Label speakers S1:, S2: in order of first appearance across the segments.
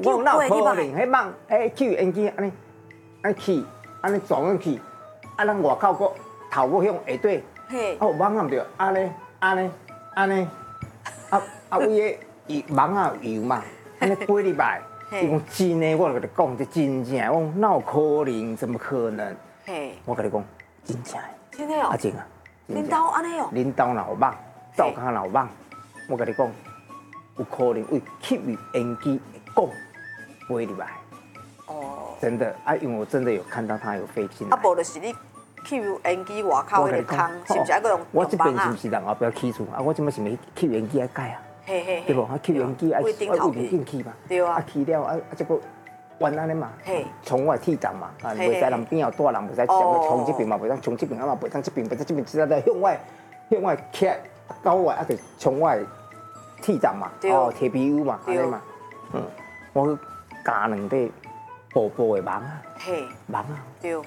S1: 我哪有可能？迄网，去烟机安尼去，安尼撞上去，啊，咱外口个头个向下底，哦，网啊唔对，安尼，位个网啊油嘛，安尼飞入来，伊讲真诶，我就甲你讲，这真正，我讲哪有可能？怎么可能？我甲你讲，真正诶，
S2: 真诶哦，
S1: 啊真啊，
S2: 恁兜安尼哦，
S1: 恁兜若有网，灶骹若有网，我甲你讲，有可能为吸入烟机讲飞入来。哦，真的啊，因为我真的有看到它有飞进来。
S2: 啊，无就是你吸入烟机外口迄个空，是不是还佫用
S1: 我这边
S2: 网啊
S1: 是不是人后壁起厝啊？我即摆是咪吸烟机爱改啊？
S2: 对
S1: 不？啊，吸烟机爱
S2: 为顶头
S1: 顶起嘛。
S2: 对啊。
S1: 啊，起了这个弯安尼嘛，从外铁闸嘛，啊，袂使人边后大人袂使冲这边嘛，袂当冲这边啊嘛，袂当这边，袂当这边，只在向外徛到外啊，就从外铁闸嘛，哦，贴 PU 嘛，安尼嘛，我加两块薄薄的网啊，网啊，
S2: 对，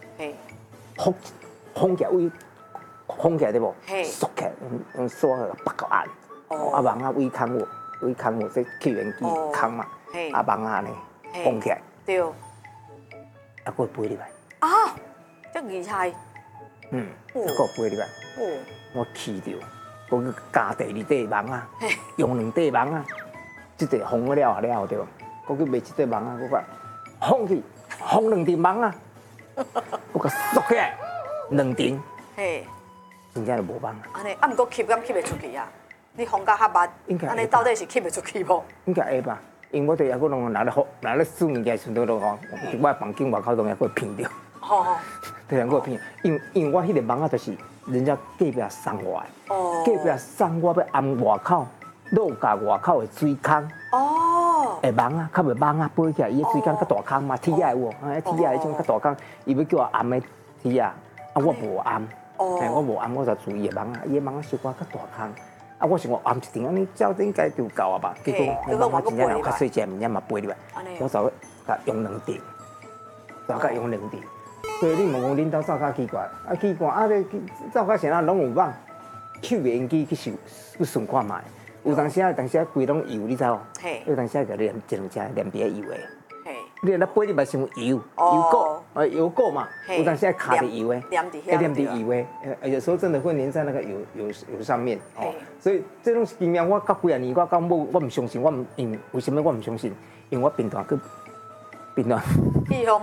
S1: 封起来封起来对不？缩起来用锁绑个按，啊网啊围空我这吸烟机空嘛，啊网啊呢封起来，
S2: 对，
S1: 啊佫飞入来，
S2: 啊，这厉害，
S1: 佫飞入来，我气着，我去加第二块网啊，用两块网啊，即块封了对吧？我去卖一块网啊，我讲封去，封两层网啊，我甲缩起来两层，真正就无网啊。
S2: 安尼，啊，毋过吸敢吸袂出去啊？你封甲较密，安尼到底是吸袂出去无？
S1: 应该会吧，因为我对抑佫拢拿咧输物件时阵都吼，我房间外口拢抑佫骗着。对人佫骗，因为我迄个网啊，就是人家隔壁送我的，隔壁送我要按外口，落架外口的水坑。会网啊，较袂网啊，飞起来，伊个水坑较大坑嘛，铁仔有哦，铁仔迄种较大坑，伊要叫我按的铁仔，啊我无按，我无按，我就注意个网啊，伊个网啊小可较大坑，啊我想我按一顶，安尼照应该就够啊吧，结果我真正有较细只物件嘛飞入来，我就甲用两顶，就甲用两顶，所以你问讲恁兜灶较奇怪，啊奇怪啊，你灶较啥拢有网，吸烟机去顺看卖。有当时规拢油，你知无？有当时个连一两只连别油的。你若飞入来伤油垢嘛，有当时卡着油的，黏着油的，有时候真的会粘在那个油上面。所以这种经验我到几啊年，我到我唔相信，为什么我唔相信？因为我平常
S2: 去封，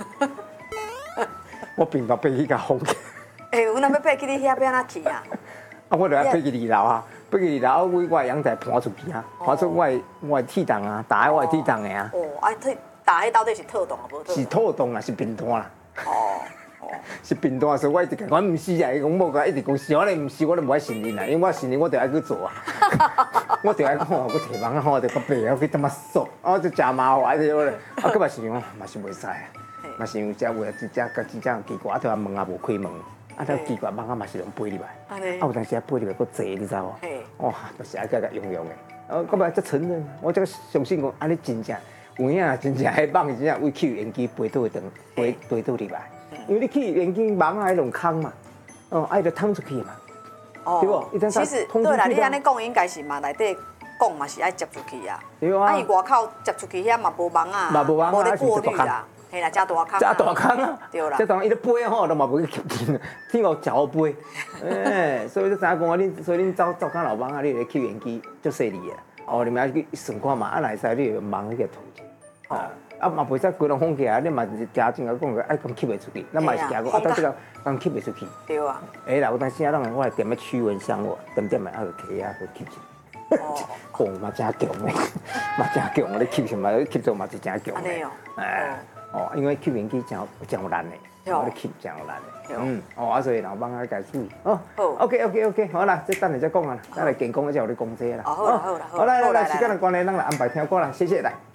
S1: 我平常飞去甲封起。
S2: 我若要爬去你遐，要安怎去啊？
S1: 啊，我就要飞去2楼啊。飞去2楼，我阳台搬出去啊，搬出我的铁档啊，打在我的铁档的啊。
S2: 打迄到底是套档啊，无套？
S1: 是套档啊，是平摊啦。是平摊，所以我一直讲，我唔是啊，伊讲某个一直讲是，我咧唔是，我咧唔爱承认啊，因为我承认我就爱去做啊。我就爱讲吼，我提网啊，吼，就较白，我去他妈锁，啊，就真麻烦，我咧，啊，佮嘛是讲，嘛是袂使啊，嘛是有只话，真正奇怪，啊，条门也无开门。啊，条奇怪网啊嘛是拢飞入来，啊有当时啊飞入来佫坐，你知无？哇，就是爱甲用的，佮嘛才承认，我这个相信讲，安尼真正有影，真正迄网真正为吸烟机飞倒长，飞倒入来，因为你吸烟机网啊，迄种空嘛，爱就通出去嘛，对不？
S2: 其实对啦，你安尼讲应该是嘛，内底讲嘛是爱接出去啊，
S1: 对啊，
S2: 伊外口接出去遐嘛无网啊，无咧过滤啦。嘿啦，加大坑，
S1: 加大坑啊！
S2: 对啦，
S1: 这当然伊咧飞吼，都嘛不去吸进，天后脚飞，所以你知影讲啊，所以恁走看老网啊，你咧吸烟机足犀利的，你咪去顺看嘛，啊来使你就网迄个头，啊嘛袂使规拢封起来，你嘛是加进来讲个，爱讲吸袂出去，咱嘛是惊讲啊，到这个讲吸袂出去，
S2: 对啊，
S1: 啦，有当时啊，我来点个驱蚊香哦，点嘛，啊个起啊，个吸进。嘛真强的，嘛真强，你吸什么？吸做嘛是真强的。因为吸烟机真有难的，我咧吸真有难的。所以老帮我家注意。好 ，OK， 好啦，这等下再讲啊，咱来健康一下，我咧讲这啦。
S2: 好啦，
S1: 来，时间的关系，咱来安排听歌啦，谢谢来。